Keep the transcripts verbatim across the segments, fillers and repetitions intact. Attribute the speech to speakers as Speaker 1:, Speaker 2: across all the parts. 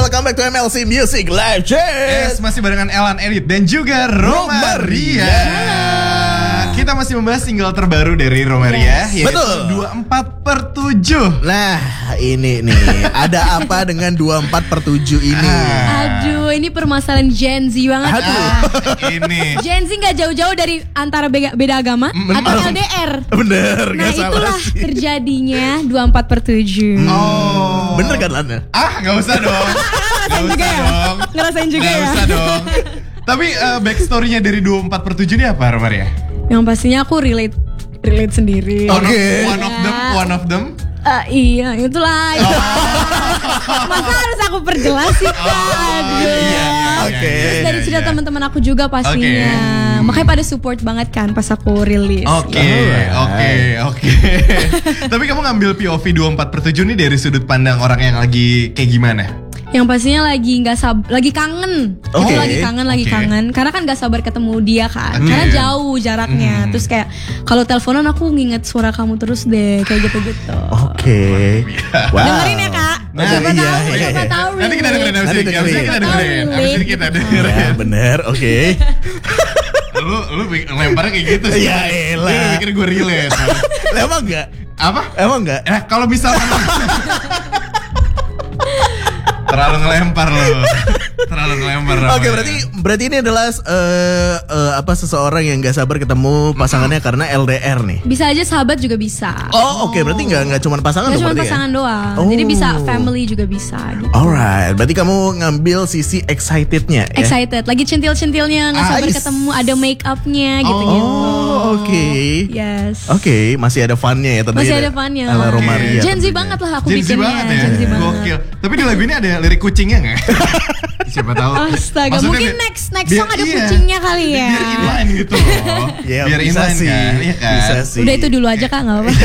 Speaker 1: welcome back to M L C Music Live Chat.
Speaker 2: Yes, masih barengan Elan Edit dan juga Romaria. Kita masih membahas single terbaru dari Romaria, yes. Yaitu
Speaker 1: Betul.
Speaker 2: dua puluh empat per tujuh.
Speaker 1: Nah, ini nih, ada apa dengan dua puluh empat per tujuh ini?
Speaker 3: Aduh, ini permasalahan Gen Z banget.
Speaker 1: Aduh.
Speaker 2: Ah, ini.
Speaker 3: Gen Z gak jauh-jauh dari antara beda, beda agama
Speaker 2: Mm,
Speaker 3: atau
Speaker 1: mm.
Speaker 3: L D R.
Speaker 1: Bener,
Speaker 3: Nah
Speaker 1: gak salah
Speaker 3: itulah
Speaker 1: sih.
Speaker 3: terjadinya dua puluh empat per tujuh.
Speaker 1: Hmm.
Speaker 2: Oh.
Speaker 1: Bener kan Lana?
Speaker 2: Ah, gak usah dong. Gak usah
Speaker 3: juga ya?
Speaker 2: dong.
Speaker 3: Ngerasain juga
Speaker 2: Gak
Speaker 3: ya?
Speaker 2: usah dong. Tapi uh, backstory-nya dari dua puluh empat per tujuh ini apa, Romaria?
Speaker 3: Yang pastinya aku relate relate sendiri.
Speaker 1: Oke.
Speaker 2: Okay. One of them, one of them.
Speaker 3: Uh, iya, itulah.
Speaker 2: Oh.
Speaker 3: Masa harus aku perjelas sih, Kak? Aduh.
Speaker 1: Iya, oke.
Speaker 3: Terus dari cerita
Speaker 2: iya.
Speaker 3: teman-teman aku juga pastinya.
Speaker 2: Oke.
Speaker 3: Makanya pada support banget kan pas aku rilis.
Speaker 2: Oke,
Speaker 1: Alright.
Speaker 2: oke, oke. Tapi kamu ngambil P O V dua puluh empat per tujuh nih dari sudut pandang orang yang lagi kayak gimana?
Speaker 3: Yang pastinya lagi nggak sab, lagi kangen.
Speaker 1: Oke.
Speaker 3: Aku lagi kangen, lagi
Speaker 2: Oke.
Speaker 3: kangen. Karena kan nggak sabar ketemu dia kan.
Speaker 2: Oke.
Speaker 3: Karena jauh jaraknya.
Speaker 2: Hmm.
Speaker 3: Terus kayak kalau teleponan aku nginget suara kamu terus deh, kayak gitu-gitu.
Speaker 1: Oke. Wow.
Speaker 3: Dengerin ya kak.
Speaker 1: Nah,
Speaker 3: siapa
Speaker 1: iya,
Speaker 3: tahu,
Speaker 1: iya,
Speaker 3: siapa
Speaker 1: iya.
Speaker 3: tahu.
Speaker 2: Nanti kita dengerin,
Speaker 1: Nanti
Speaker 2: abis ini
Speaker 1: dengerin.
Speaker 2: kita dengerin,
Speaker 3: Tahu,
Speaker 2: abis ini kita
Speaker 3: relate.
Speaker 2: dengerin.
Speaker 1: Ya, bener, oke.
Speaker 2: Lu, lu bikin- lemparnya kayak gitu sih.
Speaker 1: Ya elah.
Speaker 2: Lu pikir gue relate.
Speaker 1: Lah, Emang enggak?
Speaker 2: Apa?
Speaker 1: Emang enggak?
Speaker 2: Eh, kalau misalkan terlalu ngelempar lo, terlalu ngelempar.
Speaker 1: Oke, berarti berarti ini adalah eh, eh, apa seseorang yang nggak sabar ketemu pasangannya karena L D R nih.
Speaker 3: Bisa aja sahabat juga bisa.
Speaker 1: Oh, oke, berarti nggak nggak cuma pasangan
Speaker 3: Nggak
Speaker 1: dong
Speaker 3: cuma
Speaker 1: berarti ya?
Speaker 3: pasangan doang.
Speaker 1: Oh.
Speaker 3: Jadi bisa family juga bisa gitu.
Speaker 1: Alright, berarti kamu ngambil sisi excitednya ya?
Speaker 3: Excited, lagi centil-centilnya, nggak sabar
Speaker 1: Ais.
Speaker 3: ketemu, ada make upnya gitu-gitu.
Speaker 1: Oh, oke.
Speaker 3: Yes.
Speaker 1: Oke, masih ada funnya ya tentunya.
Speaker 3: Masih ada funnya.
Speaker 1: Ala Romaria.
Speaker 3: Gen Z
Speaker 1: tentunya.
Speaker 3: banget lah aku
Speaker 2: Gen Z
Speaker 3: bikinnya.
Speaker 2: banget ya,
Speaker 3: Gen Z banget.
Speaker 2: gokil. Tapi di lagu ini ada lirik kucingnya nggak? Siapa tahu.
Speaker 3: Astaga,
Speaker 2: Maksudnya
Speaker 3: mungkin
Speaker 2: biar-
Speaker 3: next next
Speaker 2: biar-
Speaker 3: song ada
Speaker 2: iya.
Speaker 3: kucingnya kali ya.
Speaker 2: Biar inline gitu loh.
Speaker 1: Ya,
Speaker 2: Biar
Speaker 1: bisa
Speaker 2: inline
Speaker 1: sih.
Speaker 2: kan, iya kan?
Speaker 1: Bisa sih.
Speaker 3: Udah itu dulu aja kak, nggak apa-apa.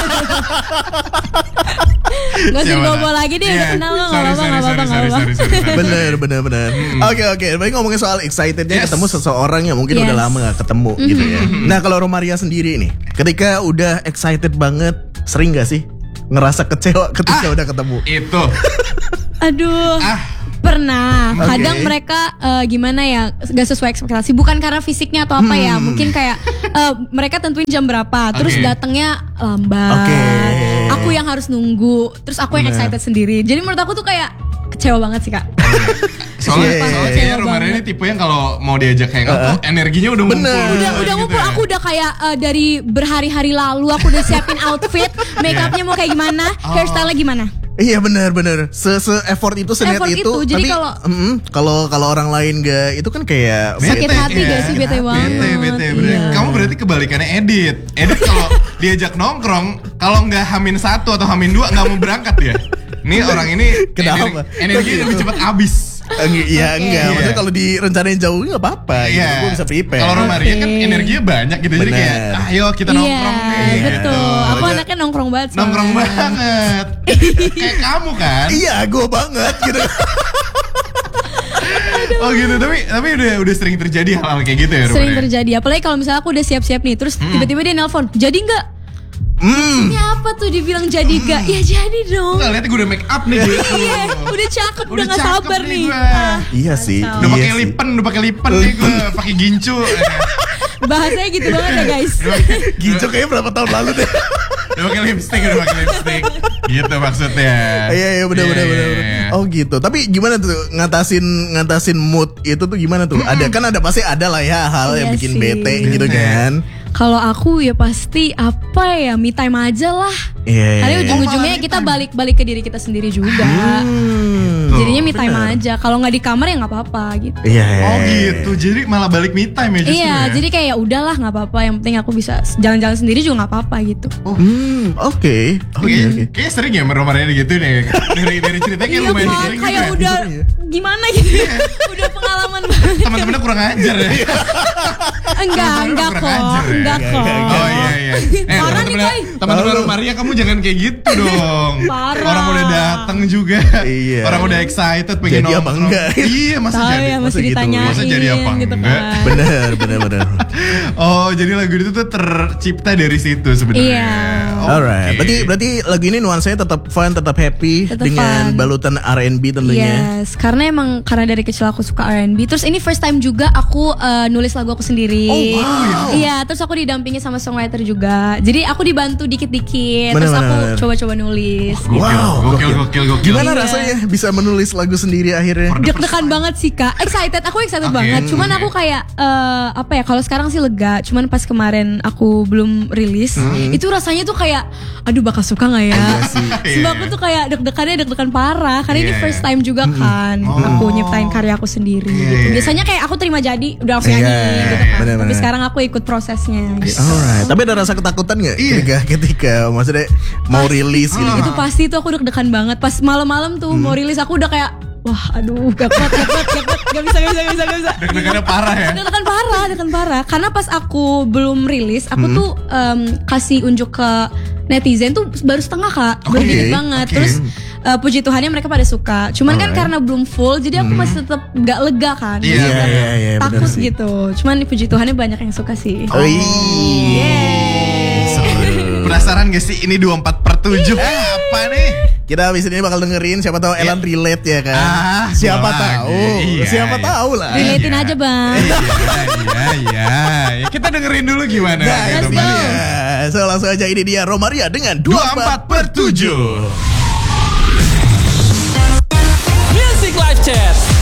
Speaker 3: Gak usah
Speaker 2: Siapa
Speaker 3: dibawa
Speaker 2: tahu.
Speaker 3: lagi deh,
Speaker 2: Iya.
Speaker 3: udah kenal lo, nggak
Speaker 2: Sorry,
Speaker 3: apa-apa,
Speaker 2: sorry,
Speaker 3: nggak apa-apa,
Speaker 2: sorry,
Speaker 3: nggak
Speaker 2: sorry,
Speaker 3: apa-apa.
Speaker 2: sorry, sorry.
Speaker 1: Bener, bener, bener. Oke, oke. Baik, ngomongin soal excitednya
Speaker 2: Yes.
Speaker 1: ketemu seseorang yang mungkin
Speaker 3: Yes.
Speaker 1: udah lama gak ketemu gitu ya. Nah, kalau Romaria sendiri nih, ketika udah excited banget, sering gak sih ngerasa kecewa ketika
Speaker 2: Ah.
Speaker 1: udah ketemu?
Speaker 2: Itu.
Speaker 3: Aduh.
Speaker 2: Ah.
Speaker 3: Pernah,
Speaker 1: Oke.
Speaker 3: kadang mereka eh, gimana ya, gak sesuai ekspektasi. Bukan karena fisiknya atau apa ya,
Speaker 1: Hmm.
Speaker 3: mungkin kayak eh, mereka tentuin jam berapa, terus
Speaker 2: Oke.
Speaker 3: datangnya lambat.
Speaker 1: Oke.
Speaker 3: Aku yang harus nunggu, terus aku yang
Speaker 1: Bener.
Speaker 3: excited sendiri. Jadi menurut aku tuh kayak kecewa banget sih kak.
Speaker 2: Soalnya,
Speaker 1: Iya, iya,
Speaker 2: soalnya
Speaker 1: iya.
Speaker 2: kayaknya Romaria ini tipe yang kalau mau diajak hangout tuh energinya udah
Speaker 1: Bener.
Speaker 2: ngumpul.
Speaker 3: Udah
Speaker 2: gitu
Speaker 3: udah ngumpul,
Speaker 2: ya.
Speaker 3: aku udah kayak eh, dari berhari-hari lalu aku udah siapin outfit, make upnya mau kayak gimana,
Speaker 2: Oh.
Speaker 3: hairstyle gimana.
Speaker 1: Iya benar benar. Se se effort itu seniat
Speaker 3: Effort
Speaker 1: itu.
Speaker 3: itu, jadi
Speaker 1: tapi
Speaker 3: kalau-
Speaker 1: mm, kalau kalau orang lain gak itu kan kayak
Speaker 3: Sakit
Speaker 2: Bete,
Speaker 3: hati
Speaker 2: ya.
Speaker 3: gak sih, bete banget.
Speaker 2: Bete, bete, bete.
Speaker 3: Iya.
Speaker 2: Kamu berarti kebalikannya Edit. Edit kalau diajak nongkrong, kalau nggak hamin satu atau hamin dua nggak mau berangkat ya. Ini orang ini
Speaker 1: Kenapa?
Speaker 2: energi, energinya
Speaker 1: Kok
Speaker 2: lebih
Speaker 1: gitu?
Speaker 2: cepat habis.
Speaker 1: Enggak, iya
Speaker 3: Oke.
Speaker 1: enggak.
Speaker 2: Iya.
Speaker 1: Maksudnya kalau direncanain jauh nggak apa-apa. Gitu.
Speaker 2: Iya.
Speaker 1: Gue bisa prepare.
Speaker 2: Kalau Romaria kan
Speaker 3: Oke.
Speaker 2: energinya banyak gitu. Jadi
Speaker 1: Bener.
Speaker 2: kayak, ayo kita nongkrong
Speaker 3: Iya,
Speaker 2: nih.
Speaker 3: betul.
Speaker 2: gitu.
Speaker 3: Aku anaknya nongkrong banget. soalnya.
Speaker 2: Nongkrong banget. Kayak kamu kan.
Speaker 1: Iya, gue banget gitu.
Speaker 2: Oh gitu. Tapi tapi udah udah sering terjadi hal-hal kayak gitu ya
Speaker 3: Sering
Speaker 2: Romaria?
Speaker 3: terjadi. Apalagi kalau misalnya aku udah siap-siap nih, terus tiba-tiba dia nelpon, jadi nggak?
Speaker 1: Hmm.
Speaker 3: Ini apa tuh dibilang jadi nggak? Ya jadi dong.
Speaker 2: Nggak, lihat gue udah make up nih gitu.
Speaker 3: Iya, udah cakep, udah
Speaker 2: Udah
Speaker 3: nggak
Speaker 2: cakep
Speaker 3: sabar
Speaker 2: nih
Speaker 3: nih.
Speaker 2: gua.
Speaker 3: Ah,
Speaker 1: Iya sih.
Speaker 3: kacau.
Speaker 2: Udah
Speaker 1: Iya
Speaker 2: pakai
Speaker 1: sih.
Speaker 2: lipen, udah pakai lipen nih gue, pakai gincu.
Speaker 3: Bahasanya gitu banget ya guys.
Speaker 1: Gincu kayaknya berapa tahun lalu deh.
Speaker 2: Udah pakai lipstick, udah pakai lipstick. Gitu maksudnya.
Speaker 1: Iya iya benar benar
Speaker 2: Iya,
Speaker 1: benar.
Speaker 2: iya,
Speaker 1: benar.
Speaker 2: iya.
Speaker 1: Oh gitu. Tapi gimana tuh ngatasin ngatasin mood itu tuh gimana tuh? Ada kan ada pasti ada lah ya hal yang
Speaker 3: Iya
Speaker 1: bikin
Speaker 3: sih.
Speaker 1: bete gitu
Speaker 2: Bete.
Speaker 1: kan.
Speaker 3: Kalau aku ya pasti apa ya, me time aja lah.
Speaker 1: Iya.
Speaker 3: Karena
Speaker 1: iya.
Speaker 3: ujung-ujungnya
Speaker 2: Oh, malah me
Speaker 3: kita
Speaker 2: time.
Speaker 3: balik-balik ke diri kita sendiri juga.
Speaker 1: Hmm.
Speaker 3: Jadinya me time
Speaker 1: benar.
Speaker 3: aja. Kalau nggak di kamar ya nggak apa-apa gitu.
Speaker 1: Iya.
Speaker 2: Oh gitu, jadi malah balik me time ya justru
Speaker 3: Iya,
Speaker 2: ya?
Speaker 3: jadi kayak ya udahlah nggak apa-apa. Yang penting aku bisa jalan-jalan sendiri juga nggak apa-apa gitu.
Speaker 1: Hmm, oke. Oke
Speaker 2: Kayaknya
Speaker 1: oke.
Speaker 2: kayaknya sering ya Romaria gitu nih. Dari dari ceritanya kayak
Speaker 3: Iya
Speaker 2: lumayan
Speaker 3: Kak,
Speaker 2: sering
Speaker 3: kayak
Speaker 2: juga.
Speaker 3: udah
Speaker 1: Iya.
Speaker 3: gimana gitu. Udah pengalaman pengalaman banget.
Speaker 2: Teman-temannya kurang ajar ya.
Speaker 3: Enggak, enggak
Speaker 2: kurang
Speaker 3: kok,
Speaker 2: ajar ya?
Speaker 3: enggak
Speaker 1: Enggak,
Speaker 3: kok.
Speaker 1: enggak, enggak.
Speaker 2: Oh iya iya. Eh
Speaker 3: Parah nih,
Speaker 2: teman-teman
Speaker 3: Koy.
Speaker 2: teman-teman
Speaker 1: Lalu.
Speaker 2: Maria kamu jangan kayak gitu dong.
Speaker 3: Parah.
Speaker 2: Orang udah datang juga.
Speaker 1: Iya.
Speaker 2: Orang udah excited pengen
Speaker 1: Jadi apa
Speaker 2: nongkrong.
Speaker 1: enggak?
Speaker 2: Iya masa
Speaker 3: Tahu
Speaker 2: jadi.
Speaker 3: ya,
Speaker 1: Masa
Speaker 3: masih
Speaker 1: gitu?
Speaker 3: ditanyain
Speaker 2: Masa jadi apa
Speaker 3: gitu
Speaker 2: enggak?
Speaker 3: kan.
Speaker 1: Bener, bener, bener.
Speaker 2: Oh jadi lagu itu tuh tercipta dari situ sebenarnya.
Speaker 3: Iya.
Speaker 2: Oke.
Speaker 1: Alright, berarti berarti lagu ini nuansanya tetap fun, tetap happy
Speaker 3: Tetap
Speaker 1: dengan
Speaker 3: fun.
Speaker 1: balutan R and B tentunya.
Speaker 3: Yes, karena emang karena dari kecil aku suka R and B. Terus ini first time juga aku uh, nulis lagu aku sendiri.
Speaker 1: Oh, wow.
Speaker 3: Iya, terus aku didampingi sama songwriter juga. Jadi aku dibantu dikit-dikit.
Speaker 1: Bener,
Speaker 3: Terus
Speaker 1: bener,
Speaker 3: aku
Speaker 1: bener.
Speaker 3: coba-coba nulis.
Speaker 2: Gokil,
Speaker 1: Wow,
Speaker 2: gokil, gokil, gokil.
Speaker 1: Gimana
Speaker 3: Iya.
Speaker 1: rasanya bisa menulis lagu sendiri akhirnya?
Speaker 3: Deg-degan banget sih kak, excited, aku excited
Speaker 2: Oke.
Speaker 3: banget. Cuman aku kayak eh, apa ya? Kalau sekarang sih lega. Cuman pas kemarin aku belum rilis, itu rasanya tuh kayak, aduh bakal suka nggak ya?
Speaker 1: sih.
Speaker 3: Sebab aku tuh kayak deg-degannya deg-degan parah. Karena ini
Speaker 2: Iya,
Speaker 3: first
Speaker 2: iya.
Speaker 3: time juga kan,
Speaker 2: Oh.
Speaker 3: aku nyiptain karya aku sendiri.
Speaker 2: Iya,
Speaker 3: gitu.
Speaker 2: iya.
Speaker 3: Biasanya kayak aku terima jadi, udah langsung
Speaker 1: Iya,
Speaker 3: nyanyi
Speaker 1: iya,
Speaker 3: gitu
Speaker 1: iya.
Speaker 3: kan.
Speaker 1: Bener-bener.
Speaker 3: Tapi sekarang aku ikut prosesnya. Gitu.
Speaker 1: Alright, tapi ada rasa ketakutan nggak
Speaker 2: Iya.
Speaker 1: ketika ketika maksudnya mau rilis gitu?
Speaker 3: Itu pasti tuh aku deg-degan banget. Pas malam-malam tuh mau rilis aku udah kayak, wah aduh gak kuat, gak kuat, gak kuat, gak bisa, gak bisa, gak bisa, gak bisa.
Speaker 2: Deg-degannya parah ya.
Speaker 3: Deg-degan parah, deg-degan parah. Karena pas aku belum rilis, aku
Speaker 1: Hmm.
Speaker 3: tuh em, kasih unjuk ke netizen tuh baru setengah kak, baru
Speaker 1: Oke,
Speaker 3: dikit banget.
Speaker 2: oke.
Speaker 3: Terus eh, puji Tuhannya mereka pada suka. Cuman kan
Speaker 1: Alright.
Speaker 3: karena belum full, jadi aku masih tetap gak lega kan.
Speaker 2: Iya,
Speaker 3: Masih
Speaker 2: iya,
Speaker 3: agak
Speaker 1: iya, iya, bener
Speaker 3: takut
Speaker 1: sih.
Speaker 3: gitu. Cuman puji Tuhannya banyak yang suka sih.
Speaker 1: Oh, iya. Seru.
Speaker 2: Penasaran gak sih ini dua puluh empat per tujuh
Speaker 3: Iya.
Speaker 2: apa nih?
Speaker 1: Kita abis ini bakal dengerin, siapa tahu Elan relate ya kan?
Speaker 2: Ah,
Speaker 1: siapa
Speaker 2: gua
Speaker 1: tahu,
Speaker 2: lagi. Iya,
Speaker 1: siapa
Speaker 2: iya.
Speaker 1: tahu lah.
Speaker 3: Relatein aja bang.
Speaker 2: Iya, iya, iya. Ya, kita dengerin dulu gimana.
Speaker 1: Nah,
Speaker 2: gitu,
Speaker 1: itu
Speaker 3: go.
Speaker 2: Maria.
Speaker 1: dia. So langsung aja ini dia Romaria dengan
Speaker 2: dua
Speaker 1: dua
Speaker 2: puluh
Speaker 1: puluh
Speaker 2: empat
Speaker 1: empat
Speaker 2: per tujuh.
Speaker 4: Music Live Chat.